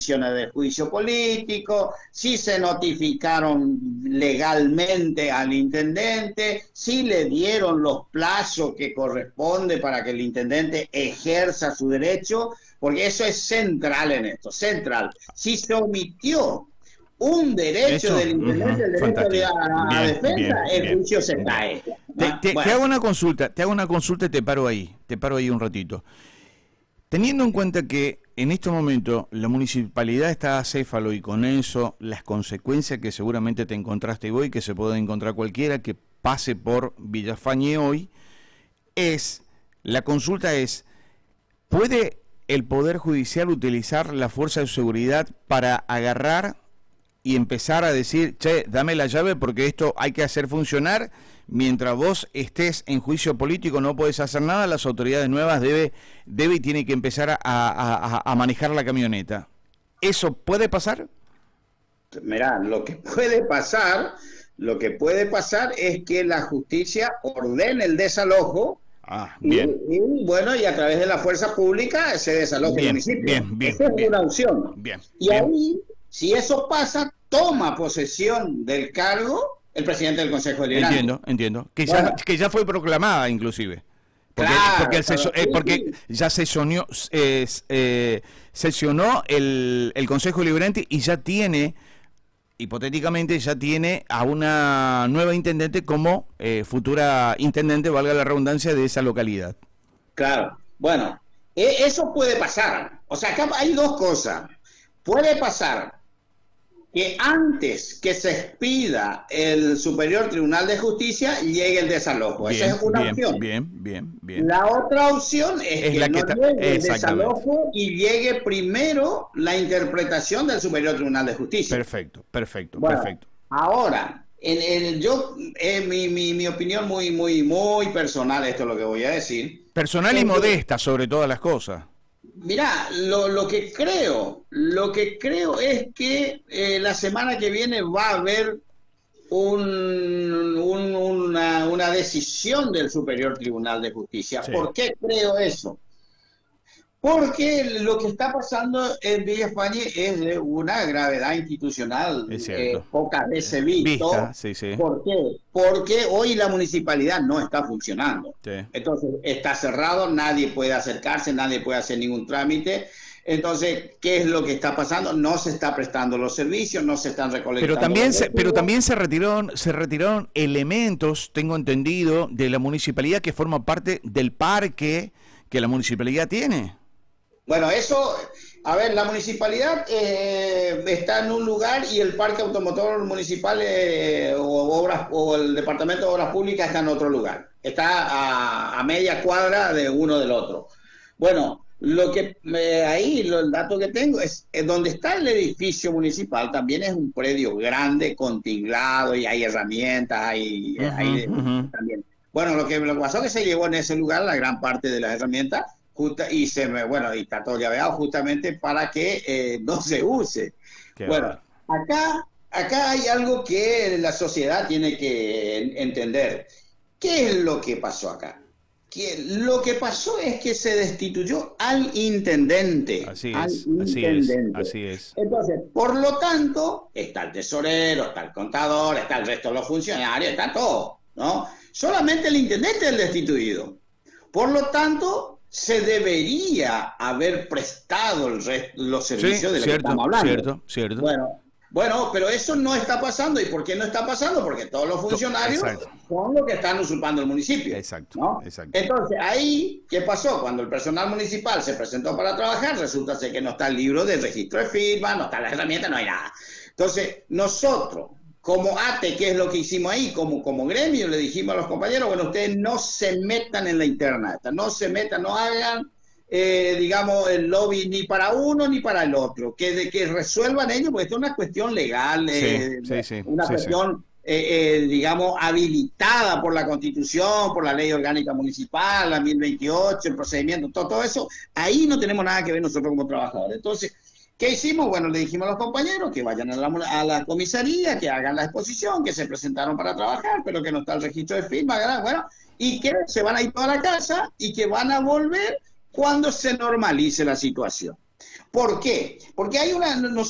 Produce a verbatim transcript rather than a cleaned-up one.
de juicio político, si se notificaron legalmente al intendente, si le dieron los plazos que corresponde para que el intendente ejerza su derecho, porque eso es central en esto, central. Si se omitió un derecho Eso, del intendente, uh-huh, el derecho fantástico. de a, a Bien, defensa, bien, el bien, juicio se bien. cae. Te, ¿no? te, Bueno. te hago una consulta, te hago una consulta y te paro ahí, te paro ahí un ratito. Teniendo en cuenta que en este momento la municipalidad está acéfalo y con eso las consecuencias que seguramente te encontraste hoy, que se puede encontrar cualquiera que pase por Villafañe hoy, es, la consulta es, ¿puede el Poder Judicial utilizar la fuerza de seguridad para agarrar y empezar a decir, che, dame la llave porque esto hay que hacer funcionar? Mientras vos estés en juicio político no podés hacer nada, las autoridades nuevas debe, debe y tiene que empezar a, a, a manejar la camioneta. ¿Eso puede pasar? Mirá, lo que puede pasar, lo que puede pasar es que la justicia ordene el desalojo. Ah, bien. Y, y bueno, y a través de la fuerza pública se desaloja el municipio. Bien, bien, Esa es bien, una opción. Bien, y bien. ahí, si eso pasa, toma posesión del cargo el presidente del Consejo Deliberante. Entiendo, entiendo. Que, bueno, ya, que ya fue proclamada, inclusive. Porque, claro, porque, el claro, seso, eh, sí, porque sí. ya sesionó, eh, eh, sesionó el, el Consejo Deliberante y ya tiene, hipotéticamente, ya tiene a una nueva intendente como eh, futura intendente, valga la redundancia, de esa localidad. Claro, bueno, eh, eso puede pasar. O sea, acá hay dos cosas. Puede pasar que antes que se expida el Superior Tribunal de Justicia llegue el desalojo. Bien, Esa es una bien, opción. Bien, bien, bien. La otra opción es, Es que la no que llegue el desalojo y llegue primero la interpretación del Superior Tribunal de Justicia. Perfecto, perfecto, bueno, perfecto. Ahora, en, en, yo, eh, mi, mi, mi opinión muy, muy, muy personal, esto es lo que voy a decir. Personal y modesta, sobre todas las cosas. Mirá, lo, lo que creo, lo que creo es que eh, la semana que viene va a haber un, un, una, una decisión del Superior Tribunal de Justicia. Sí. ¿Por qué creo eso? Porque lo que está pasando en Villafañe es de una gravedad institucional eh, pocas veces visto. Vista, sí, sí. ¿Por qué? Porque hoy la municipalidad no está funcionando. Sí. Entonces está cerrado, nadie puede acercarse, nadie puede hacer ningún trámite. Entonces, ¿qué es lo que está pasando? No se está prestando los servicios, no se están recolectando. Pero también, se, pero también se retiraron, se retiraron elementos, tengo entendido, de la municipalidad que forman parte del parque que la municipalidad tiene. Bueno, eso, a ver, la municipalidad eh, está en un lugar y el parque automotor municipal eh, o, obras, o el departamento de obras públicas está en otro lugar. Está a, a media cuadra de uno del otro. Bueno, lo que eh, ahí, lo, el dato que tengo es, es donde está el edificio municipal, también es un predio grande, contiglado, y hay herramientas, hay, uh-huh, hay uh-huh. también. Bueno, lo que, lo que pasó es que se llevó en ese lugar la gran parte de las herramientas, Justa, y se me, bueno, y está todo llaveado justamente para que eh, no se use. Qué bueno, bueno, acá, acá hay algo que la sociedad tiene que entender. ¿Qué es lo que pasó acá? Que lo que pasó es que se destituyó al intendente. Así al es, intendente. así es, así es. Entonces, por lo tanto, está el tesorero, está el contador, está el resto de los funcionarios, está todo, ¿no? Solamente el intendente es el destituido. Por lo tanto, se debería haber prestado el resto, los servicios sí, de los cierto, que estamos hablando. Cierto, cierto. Bueno, bueno, pero eso no está pasando. ¿Y por qué no está pasando? Porque todos los funcionarios exacto. son los que están usurpando el municipio. Exacto, ¿no? exacto. Entonces, ahí, ¿qué pasó? Cuando el personal municipal se presentó para trabajar, resulta ser que no está el libro de registro de firma, no está la herramienta, no hay nada. Entonces, nosotros, como A T E, ¿qué es lo que hicimos ahí? Como, como gremio le dijimos a los compañeros, bueno, ustedes no se metan en la interna, no se metan, no hagan, eh, digamos, el lobby ni para uno ni para el otro, que, de, que resuelvan ellos, porque esto es una cuestión legal, eh, sí, sí, sí, una sí, cuestión, sí. Eh, eh, digamos, habilitada por la Constitución, por la Ley Orgánica Municipal, la mil veintiocho, el procedimiento, todo, todo eso, ahí no tenemos nada que ver nosotros como trabajadores. Entonces, ¿qué hicimos? Bueno, le dijimos a los compañeros que vayan a la, a la comisaría, que hagan la exposición, que se presentaron para trabajar, pero que no está el registro de firma, ¿verdad? Bueno, y que se van a ir toda la casa y que van a volver cuando se normalice la situación. ¿Por qué? Porque hay una...